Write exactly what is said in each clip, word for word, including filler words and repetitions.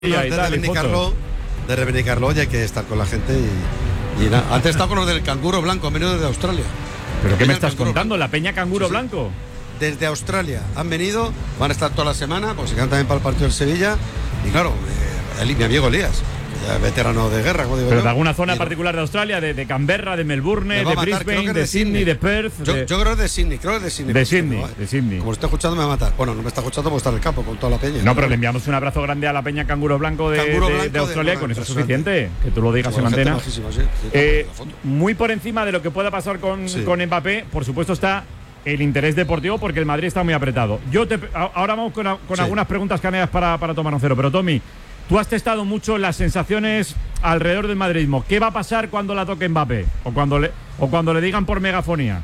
de reivindicarlo, de reivindicarlo, ya hay que estar con la gente y, y nada. Antes he estado con los del canguro blanco, han venido desde Australia. ¿Pero qué me estás contando? ¿La Peña Canguro sí, sí. Blanco? Desde Australia han venido, van a estar toda la semana, pues se quedan también para el partido del Sevilla. Y claro, eh, mi amigo Elías, ya veterano de guerra, como digo ¿Pero yo, de alguna zona y, particular de Australia? ¿De, de Canberra, de Melbourne, de matar, Brisbane, de Sydney, de Perth? Yo, de... yo creo que es de Sydney, creo que es de Sydney. De Sydney, de Sydney. Como está escuchando me va a matar. Bueno, no me está escuchando porque está en el campo con toda la peña. No, pero le enviamos un abrazo grande a la Peña Canguro Blanco de, Canguro de, Blanco de Australia, de, con eso es impresionante. suficiente, que tú lo digas en antena. Majísima, sí, sí, eh, muy por encima de lo que pueda pasar con, sí. con Mbappé, por supuesto está el interés deportivo, porque el Madrid está muy apretado. Yo te, ahora vamos con, con sí. algunas preguntas caneas para, para tomarnos cero, pero Tommy, tú has testado mucho las sensaciones alrededor del madridismo. ¿Qué va a pasar cuando la toque Mbappé? O cuando le, o cuando le digan por megafonía.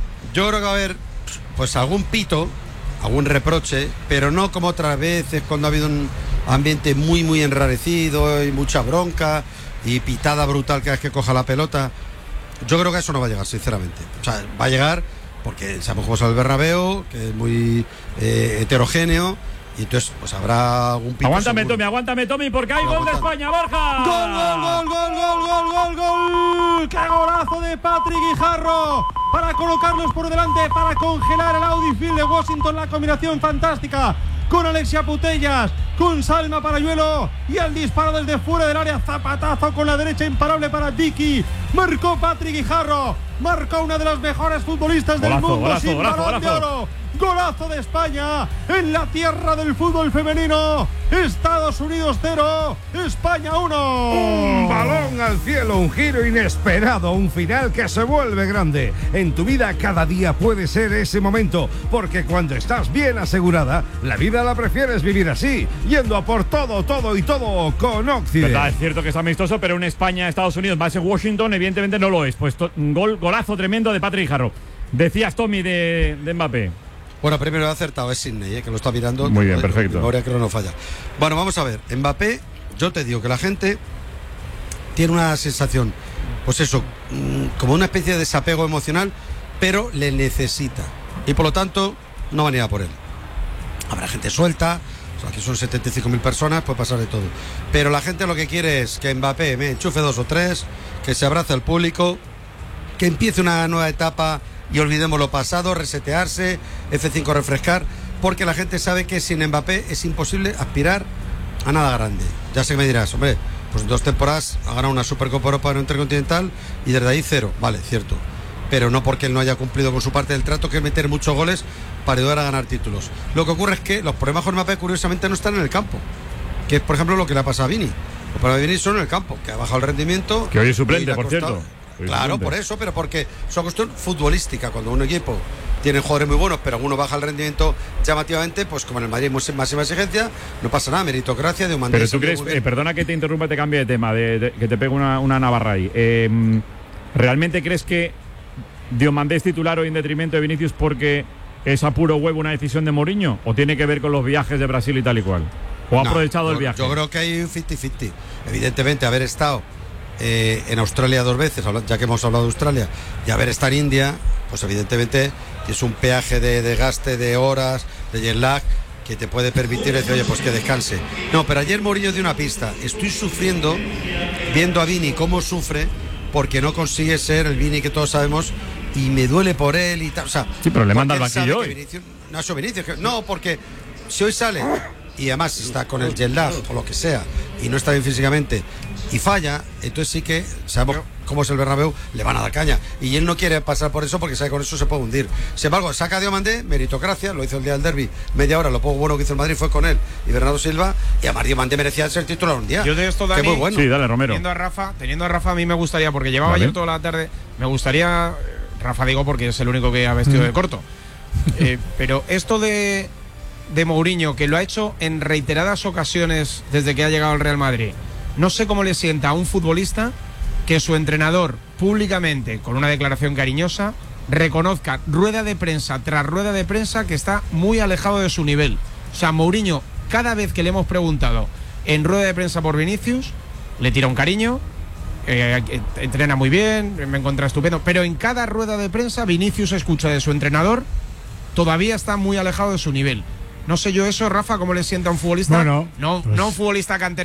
Yo creo que va a haber pues algún pito, algún reproche, pero no como otras veces cuando ha habido un ambiente muy muy enrarecido y mucha bronca y pitada brutal cada vez que coja la pelota. Yo creo que eso no va a llegar, sinceramente. O sea, va a llegar porque sabemos cómo es el Bernabéu, que es muy eh, heterogéneo. Y entonces, pues habrá algún pito. Aguántame, seguro. Tommy, aguántame, Tommy, porque hay no, gol de España, Borja. ¡Gol, gol, gol, gol, gol, gol, gol, gol! ¡Qué golazo de Patrick Guijarro! Para colocarlos por delante, para congelar el Audi Field de Washington. La combinación fantástica con Alexia Putellas, con Salma Parayuelo y el disparo desde fuera del área. Zapatazo con la derecha imparable para Dicky. Marcó Patrick Guijarro. Marcó una de las mejores futbolistas golazo, del mundo golazo, sin golazo, balón golazo. de oro. Golazo de España en la tierra del fútbol femenino. Estados Unidos cero, España uno. Un balón al cielo, un giro inesperado, un final que se vuelve grande. En tu vida cada día puede ser ese momento, porque cuando estás bien asegurada, la vida la prefieres vivir así, yendo a por todo, todo y todo con Occident. Verdad, es cierto que es amistoso, pero en España, Estados Unidos, más en Washington, evidentemente no lo es. Pues to- gol, golazo tremendo de Patrick Guijarro. Decías, Tommy, de, de Mbappé. Bueno, primero he acertado, es Sydney, ¿eh? Que lo está mirando. Muy bien, perfecto. Memoria que no falla. Bueno, vamos a ver. Mbappé, yo te digo que la gente tiene una sensación, pues eso, como una especie de desapego emocional, pero le necesita. Y por lo tanto, no van a ir a por él. Habrá gente suelta, o sea, aquí son setenta y cinco mil personas, puede pasar de todo. Pero la gente lo que quiere es que Mbappé me enchufe dos o tres, que se abrace al público, que empiece una nueva etapa y olvidemos lo pasado, resetearse, F cinco refrescar, porque la gente sabe que sin Mbappé es imposible aspirar a nada grande. Ya sé que me dirás, hombre, pues en dos temporadas ha ganado una Supercopa Europa en un Intercontinental y desde ahí cero, vale, cierto, pero no porque él no haya cumplido con su parte del trato, que es meter muchos goles para ayudar a ganar títulos. Lo que ocurre es que los problemas con Mbappé curiosamente no están en el campo, que es por ejemplo lo que le ha pasado a Vini. Los problemas de Vini son en el campo, que ha bajado el rendimiento, que hoy es suplente, por cierto. Claro, por eso, pero porque es una cuestión futbolística. Cuando un equipo tiene jugadores muy buenos, pero alguno baja el rendimiento llamativamente, pues como en el Madrid máxima exigencia, no pasa nada, meritocracia de un Pero tú crees, eh, perdona que te interrumpa, te cambie de tema, de, de, que te pegue una, una navarra ahí. Eh, ¿Realmente crees que Diomandé es titular hoy en detrimento de Vinicius porque es a puro huevo una decisión de Mourinho? ¿O tiene que ver con los viajes de Brasil y tal y cual? ¿O ha no, aprovechado yo, el viaje? Yo creo que hay un cincuenta cincuenta. Evidentemente, haber estado Eh, en Australia dos veces, ya que hemos hablado de Australia, y haber estado en India, pues evidentemente es un peaje de, de gaste de horas, de jet lag, que te puede permitir decir, oye, pues que descanse. No, pero ayer Mourinho dio una pista. Estoy sufriendo viendo a Vini cómo sufre porque no consigue ser el Vini que todos sabemos y me duele por él y tal. O sea, sí, pero le manda al banquillo hoy. Vinicius, no, eso Vinicius, que, no, porque si hoy sale y además está con el jet lag o lo que sea y no está bien físicamente y falla, entonces sí que sabemos cómo es el Bernabéu, le van a dar caña y él no quiere pasar por eso porque sabe que con eso se puede hundir. Sin embargo, saca a Diomandé, meritocracia, lo hizo el día del derbi, media hora, lo poco bueno que hizo el Madrid fue con él y Bernardo Silva, y además Diomandé merecía ser titular un día. Yo de esto, Dani, que muy bueno. Sí, dale, Romero. Teniendo a Rafa, teniendo a Rafa a mí me gustaría, porque llevaba vale. ayer toda la tarde, me gustaría, Rafa digo porque es el único que ha vestido mm. de corto, eh, pero esto de de Mourinho, que lo ha hecho en reiteradas ocasiones desde que ha llegado al Real Madrid, no sé cómo le sienta a un futbolista que su entrenador públicamente, con una declaración cariñosa, reconozca rueda de prensa tras rueda de prensa que está muy alejado de su nivel. O sea, Mourinho, cada vez que le hemos preguntado en rueda de prensa por Vinicius, le tira un cariño, eh, entrena muy bien, me encuentra estupendo, pero en cada rueda de prensa Vinicius escucha de su entrenador, todavía está muy alejado de su nivel. No sé yo eso, Rafa, cómo le sienta a un futbolista. Bueno, no, pues... no un futbolista canterano.